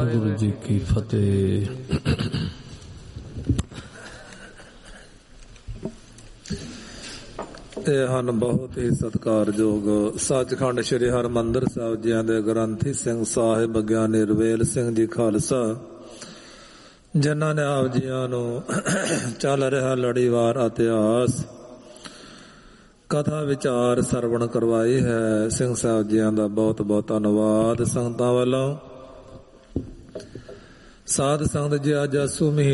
ਵਾਹਿਗੁਰੂ ਜੀ ਕੀ ਫਤਿਹ। ਇਹ ਹਨ ਬਹੁਤ ਹੀ ਸਤਿਕਾਰਯੋਗ ਸੱਚਖੰਡ ਸ੍ਰੀ ਹਰਿਮੰਦਰ ਸਾਹਿਬ ਜੀਆਂ ਦੇ ਗ੍ਰੰਥੀ ਸਿੰਘ ਸਾਹਿਬ ਗਿਆਨੀ ਨਿਰਵੇਲ ਸਿੰਘ ਜੀ ਖਾਲਸਾ, ਜਿਨ੍ਹਾਂ ਨੇ ਆਪ ਜੀਆਂ ਨੂੰ ਚੱਲ ਰਿਹਾ ਲੜੀਵਾਰ ਇਤਿਹਾਸ ਕਥਾ ਵਿਚਾਰ ਸਰਵਣ ਕਰਵਾਈ ਹੈ। ਸਿੰਘ ਸਾਹਿਬ ਜੀਆਂ ਦਾ ਬਹੁਤ ਬਹੁਤ ਧੰਨਵਾਦ। ਸੰਗਤਾਂ ਵੱਲੋਂ ਸਾਧ ਸੰਗਤ ਜੀ ਅੱਜ 8ਵੀਂ